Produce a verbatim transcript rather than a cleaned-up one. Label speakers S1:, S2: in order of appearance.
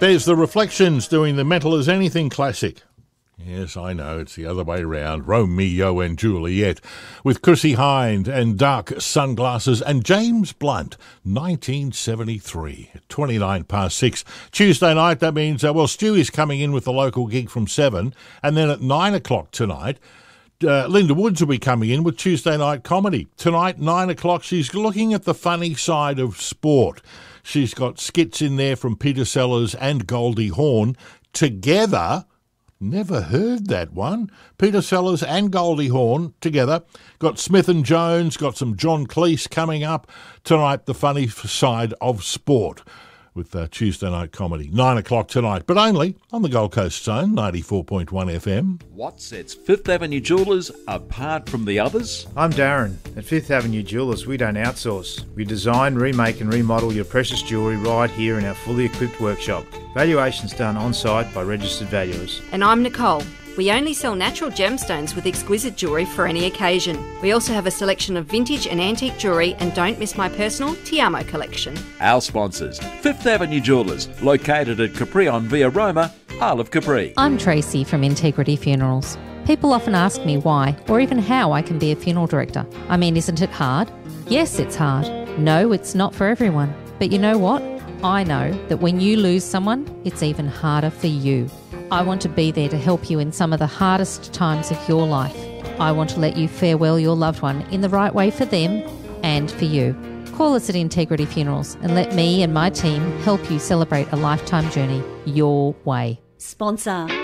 S1: There's the Reflections doing the Mental as Anything classic. Yes, I know, it's the other way round. Romeo and Juliet with Chrissie Hynde and Dark Sunglasses and James Blunt, nineteen seventy-three, twenty-nine past six. Tuesday night, that means, uh, well, Stu is coming in with the local gig from seven, and then at nine o'clock tonight, Uh, Linda Woods will be coming in with Tuesday Night Comedy. Tonight, nine o'clock, she's looking at the funny side of sport. She's got skits in there from Peter Sellers and Goldie Hawn together. Never heard that one. Peter Sellers and Goldie Hawn together. Got Smith and Jones, got some John Cleese coming up. Tonight, the funny side of sport with uh, Tuesday Night Comedy. Nine o'clock tonight, but only on the Gold Coast Zone, ninety-four point one F M.
S2: What sets Fifth Avenue Jewellers apart from the others?
S3: I'm Darren. At Fifth Avenue Jewellers, we don't outsource. We design, remake and remodel your precious jewellery right here in our fully equipped workshop. Valuations done on-site by registered valuers.
S4: And I'm Nicole. We only sell natural gemstones with exquisite jewellery for any occasion. We also have a selection of vintage and antique jewellery, and don't miss my personal Tiamo collection.
S2: Our sponsors, Fifth Avenue Jewellers, located at Caprion Via Roma, Isle of Capri.
S5: I'm Tracy from Integrity Funerals. People often ask me why, or even how I can be a funeral director. I mean, isn't it hard? Yes, it's hard. No, it's not for everyone. But you know what? I know that when you lose someone, it's even harder for you. I want to be there to help you in some of the hardest times of your life. I want to let you farewell your loved one in the right way for them and for you. Call us at Integrity Funerals and let me and my team help you celebrate a lifetime journey your way.
S6: Sponsor.